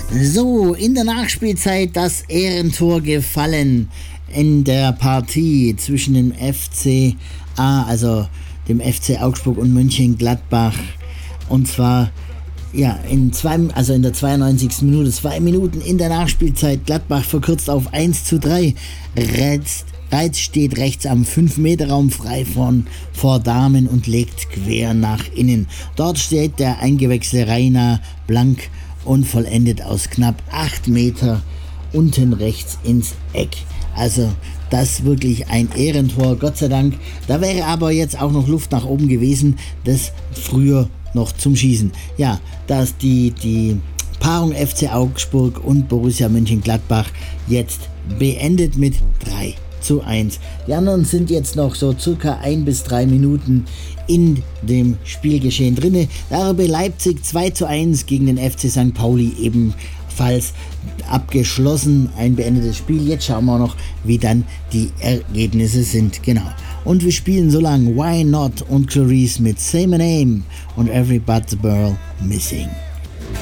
So, in der Nachspielzeit das Ehrentor gefallen in der Partie zwischen dem FCA, also dem FC Augsburg und Mönchengladbach. Und zwar in der 92. Minute, 2 Minuten in der Nachspielzeit. Gladbach verkürzt auf 1:3. Reitz steht rechts am 5-Meter-Raum frei vor Damen und legt quer nach innen. Dort steht der eingewechselte Rainer blank und vollendet aus knapp 8 Meter unten rechts ins Eck. Also das wirklich ein Ehrentor, Gott sei Dank. Da wäre aber jetzt auch noch Luft nach oben gewesen, das früher noch zum Schießen. Ja, dass die Paarung FC Augsburg und Borussia Mönchengladbach jetzt beendet mit 3:1. Die anderen sind jetzt noch so circa 1 bis 3 Minuten in dem Spielgeschehen drinne. RB Leipzig 2:1 gegen den FC St. Pauli ebenfalls abgeschlossen. Ein beendetes Spiel. Jetzt schauen wir noch, wie dann die Ergebnisse sind. Genau. Und wir spielen so lang Why Not und Clarice mit Say My Name und Every But the Girl Missing.